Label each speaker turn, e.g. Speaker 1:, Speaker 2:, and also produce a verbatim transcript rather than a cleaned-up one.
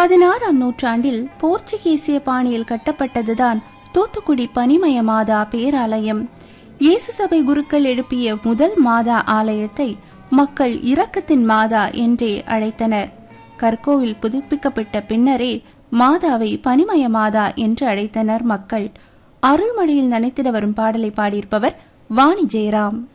Speaker 1: பதினாறாம் நூற்றாண்டில் போர்ச்சுகீசிய பாணியில் கட்டப்பட்டதுதான் தூத்துக்குடி பனிமய மாதா பேராலயம். இயேசு சபை குருக்கள் எழுப்பிய முதல் மாதா ஆலயத்தை மக்கள் இரக்கத்தின் மாதா என்றே அழைத்தனர். கற்கோவில் புதுப்பிக்கப்பட்ட பின்னரே மாதாவை பனிமய மாதா என்று அழைத்தனர் மக்கள். அருள்மழையில் நனைத்திட வரும் பாடலை பாடியிருப்பவர் வாணி ஜெயராம்.